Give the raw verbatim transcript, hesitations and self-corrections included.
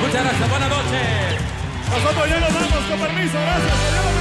Muchas gracias, buenas noches. Nosotros ya nos vamos, con permiso, gracias. Adiós.